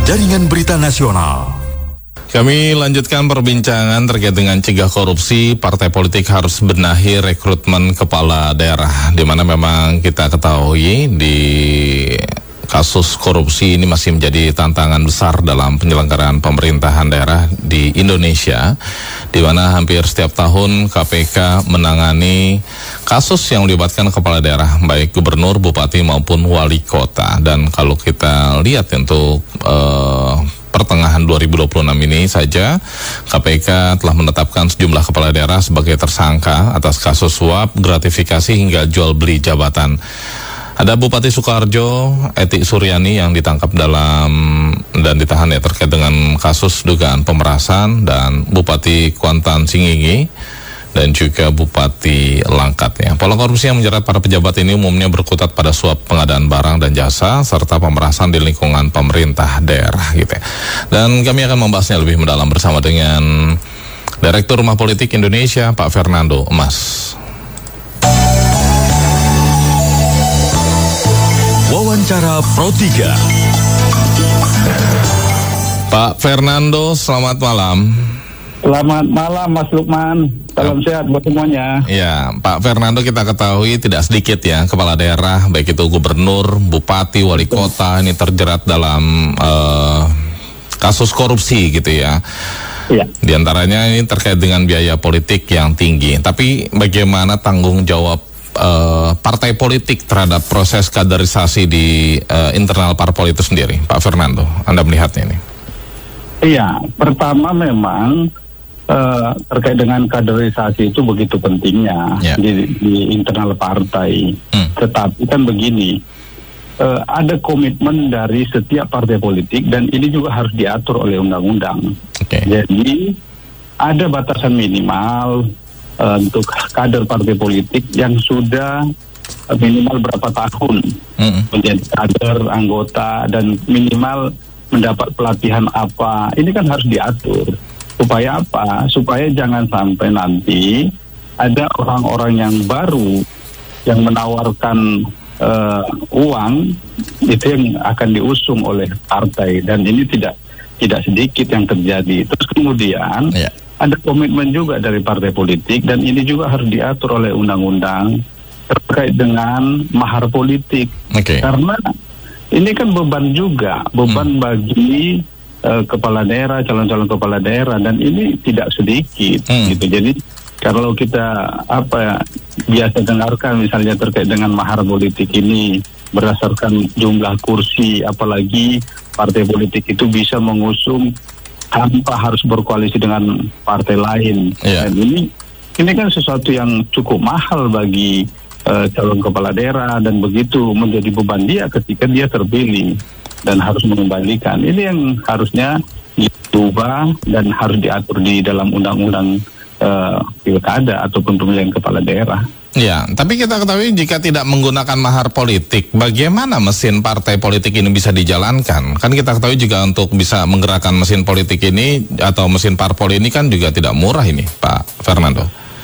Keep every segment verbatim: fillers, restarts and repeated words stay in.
Jaringan Berita Nasional. Kami lanjutkan perbincangan terkait dengan cegah korupsi. Partai politik harus benahi rekrutmen kepala daerah, di mana memang kita ketahui di kasus korupsi ini masih menjadi tantangan besar dalam penyelenggaraan pemerintahan daerah di Indonesia, di mana hampir setiap tahun K P K menangani kasus yang melibatkan kepala daerah, baik gubernur, bupati maupun wali kota. Dan kalau kita lihat untuk uh, pertengahan dua ribu dua puluh enam ini saja, K P K telah menetapkan sejumlah kepala daerah sebagai tersangka atas kasus suap, gratifikasi hingga jual beli jabatan. Ada Bupati Sukoharjo, Eti Suryani, yang ditangkap dalam dan ditahan ya terkait dengan kasus dugaan pemerasan, dan Bupati Kuantan Singingi dan juga Bupati Langkat ya. Pola korupsi yang menjerat para pejabat ini umumnya berkutat pada suap pengadaan barang dan jasa serta pemerasan di lingkungan pemerintah daerah gitu ya. Dan kami akan membahasnya lebih mendalam bersama dengan Direktur Rumah Politik Indonesia, Pak Fernando Emas. Wawancara Pro tiga. Pak Fernando, selamat malam. Selamat malam Mas Lukman, salam sehat buat semuanya. Ya, Pak Fernando, kita ketahui tidak sedikit ya kepala daerah, baik itu gubernur, bupati, wali kota, ini terjerat dalam uh, kasus korupsi gitu ya. Iya. Di antaranya ini terkait dengan biaya politik yang tinggi. Tapi bagaimana tanggung jawab uh, partai politik terhadap proses kaderisasi di uh, internal parpol itu sendiri, Pak Fernando? Anda melihatnya ini? Iya, pertama memang Uh, terkait dengan kaderisasi itu begitu pentingnya yeah. di, di internal partai. Hmm. Tetapi kan begini, uh, ada komitmen dari setiap partai politik dan ini juga harus diatur oleh undang-undang. Okay. Jadi ada batasan minimal uh, untuk kader partai politik yang sudah uh, minimal berapa tahun hmm. menjadi kader, anggota, dan minimal mendapat pelatihan apa. Ini kan harus diatur. Supaya apa? Supaya jangan sampai nanti ada orang-orang yang baru yang menawarkan uh, uang itu yang akan diusung oleh partai, dan ini tidak tidak sedikit yang terjadi. Terus kemudian yeah. ada komitmen juga dari partai politik dan ini juga harus diatur oleh undang-undang terkait dengan mahar politik. Okay. Karena ini kan beban juga, beban hmm. bagi Uh, kepala daerah, calon-calon kepala daerah, dan ini tidak sedikit hmm. gitu. Jadi kalau kita apa biasa dengarkan misalnya terkait dengan mahar politik ini berdasarkan jumlah kursi, apalagi partai politik itu bisa mengusung tanpa harus berkoalisi dengan partai lain. Yeah. Dan ini ini kan sesuatu yang cukup mahal bagi uh, calon kepala daerah, dan begitu menjadi beban dia ketika dia terpilih dan harus mengembalikan. Ini yang harusnya diubah dan harus diatur di dalam undang-undang uh, pilkada ataupun pemilihan kepala daerah. Ya, tapi kita ketahui jika tidak menggunakan mahar politik, bagaimana mesin partai politik ini bisa dijalankan? Kan kita ketahui juga untuk bisa menggerakkan mesin politik ini atau mesin parpol ini kan juga tidak murah ini, Pak Fernando.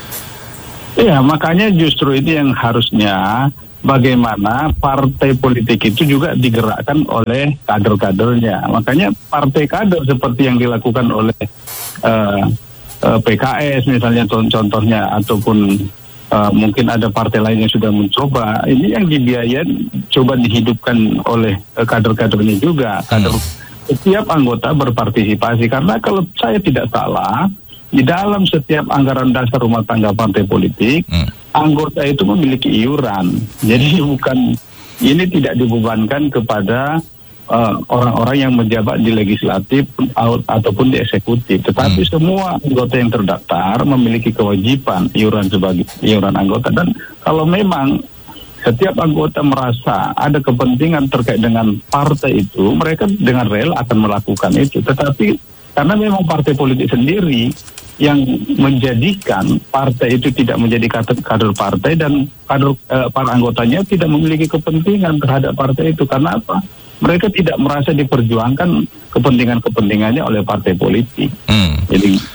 Iya, makanya justru ini yang harusnya bagaimana partai politik itu juga digerakkan oleh kader-kadernya. Makanya partai kader seperti yang dilakukan oleh uh, uh, P K S misalnya contohnya, ataupun uh, mungkin ada partai lain yang sudah mencoba. Ini yang dibiayain coba dihidupkan oleh uh, kader-kadernya juga. Kader setiap anggota berpartisipasi, karena kalau saya tidak salah, di dalam setiap anggaran dasar rumah tangga partai politik, hmm. anggota itu memiliki iuran. Jadi bukan, ini tidak dibebankan kepada uh, orang-orang yang menjabat di legislatif ataupun di eksekutif. Tetapi hmm. semua anggota yang terdaftar memiliki kewajiban iuran sebagai iuran anggota. Dan kalau memang setiap anggota merasa ada kepentingan terkait dengan partai itu, mereka dengan rela akan melakukan itu. Tetapi karena memang partai politik sendiri yang menjadikan partai itu tidak menjadi kader, kader partai, dan kader eh, para anggotanya tidak memiliki kepentingan terhadap partai itu. Karena apa? Mereka tidak merasa diperjuangkan kepentingan-kepentingannya oleh partai politik. Hmm. Jadi